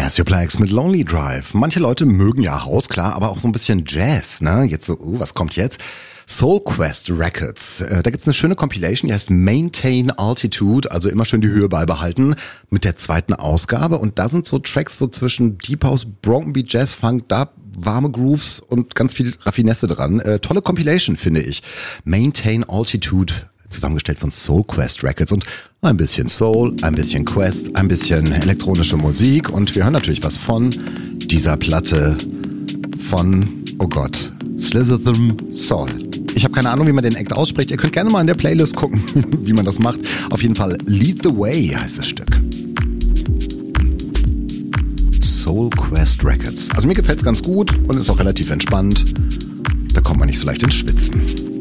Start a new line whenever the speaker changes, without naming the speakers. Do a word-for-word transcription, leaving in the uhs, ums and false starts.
Massioplex mit Lonely Drive. Manche Leute mögen ja House, klar, aber auch so ein bisschen Jazz, ne? Jetzt so, uh, was kommt jetzt? Soul Quest Records. Äh, da gibt's eine schöne Compilation, die heißt Maintain Altitude, also immer schön die Höhe beibehalten, mit der zweiten Ausgabe. Und da sind so Tracks so zwischen Deep House, Broken Beat, Jazz, Funk, da warme Grooves und ganz viel Raffinesse dran. Äh, tolle Compilation, finde ich. Maintain Altitude, zusammengestellt von Soul Quest Records und ein bisschen Soul, ein bisschen Quest, ein bisschen elektronische Musik und wir hören natürlich was von dieser Platte von, oh Gott, Slytherin Soul. Ich habe keine Ahnung, wie man den Act ausspricht. Ihr könnt gerne mal in der Playlist gucken, wie man das macht. Auf jeden Fall Lead the Way heißt das Stück. Soul Quest Records. Also mir gefällt's ganz gut und ist auch relativ entspannt. Da kommt man nicht so leicht ins Schwitzen.